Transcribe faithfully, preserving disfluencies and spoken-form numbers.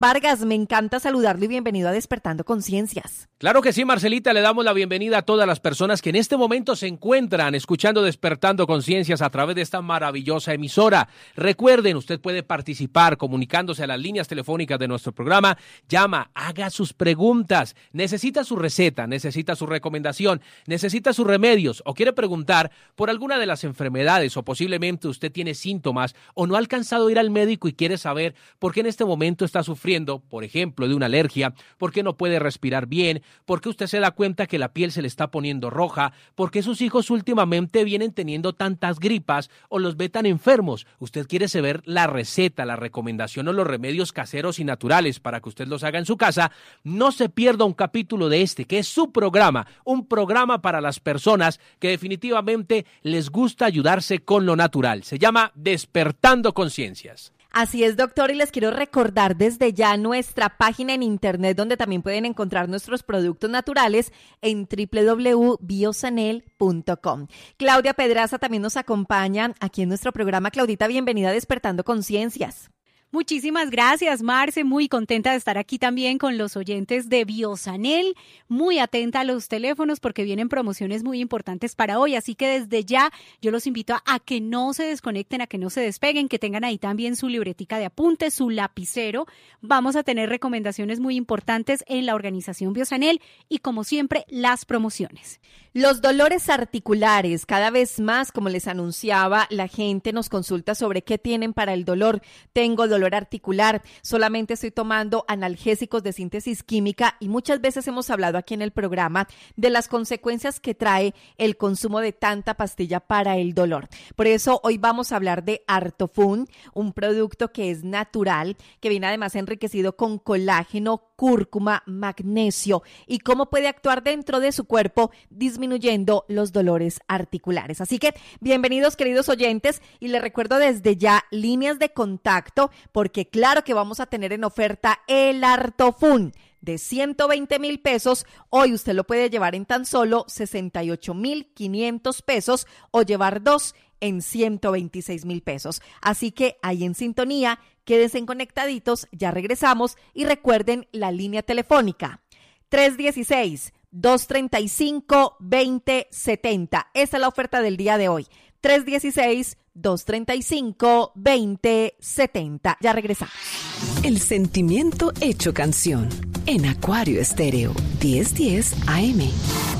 Vargas, me encanta saludarlo y bienvenido a Despertando Conciencias. Claro que sí, Marcelita, le damos la bienvenida a todas las personas que en este momento se encuentran escuchando Despertando Conciencias a través de esta maravillosa emisora. Recuerden, usted puede participar comunicándose a las líneas telefónicas de nuestro programa. Llama, haga sus preguntas, necesita su receta, necesita su recomendación, necesita sus remedios o quiere preguntar por alguna de las enfermedades o posiblemente usted tiene síntomas o no ha alcanzado a ir al médico y quiere saber por qué en este momento está sufriendo, por ejemplo, de una alergia, por qué no puede respirar bien, por qué usted se da cuenta que la piel se le está poniendo roja, por qué sus hijos últimamente vienen teniendo tantas gripas o los ve tan enfermos. Usted quiere saber la receta, la recomendación o los remedios caseros y naturales para que usted los haga en su casa. No se pierda un capítulo de este, que es su programa, un programa para las personas que definitivamente les gusta ayudarse con lo natural. Se llama Despertando Conciencias. Así es, doctor, y les quiero recordar desde ya nuestra página en internet donde también pueden encontrar nuestros productos naturales en doble u doble u doble u punto biosanel punto com. Claudia Pedraza también nos acompaña aquí en nuestro programa. Claudita, bienvenida a Despertando Conciencias. Muchísimas gracias, Marce, muy contenta de estar aquí también con los oyentes de Biosanel, muy atenta a los teléfonos porque vienen promociones muy importantes para hoy, así que desde ya yo los invito a, a que no se desconecten, a que no se despeguen, que tengan ahí también su libretica de apuntes, su lapicero. Vamos a tener recomendaciones muy importantes en la organización Biosanel y, como siempre, las promociones. Los dolores articulares, cada vez más, como les anunciaba, la gente nos consulta sobre qué tienen para el dolor. Tengo dolor articular, solamente estoy tomando analgésicos de síntesis química y muchas veces hemos hablado aquí en el programa de las consecuencias que trae el consumo de tanta pastilla para el dolor. Por eso hoy vamos a hablar de Artofun, un producto que es natural, que viene además enriquecido con colágeno, cúrcuma, magnesio y cómo puede actuar dentro de su cuerpo disminuyendo los dolores articulares. Así que bienvenidos, queridos oyentes, y les recuerdo desde ya líneas de contacto porque claro que vamos a tener en oferta el Artofun de ciento veinte mil pesos. Hoy usted lo puede llevar en tan solo sesenta y ocho mil quinientos pesos o llevar dos en ciento veintiséis mil pesos. Así que ahí en sintonía, quédense conectaditos, ya regresamos y recuerden la línea telefónica tres uno seis, dos tres cinco, dos cero siete cero. Esa es la oferta del día de hoy. tres uno seis, dos tres cinco, dos cero siete cero. Ya regresamos. El sentimiento hecho canción en Acuario Estéreo diez diez A M.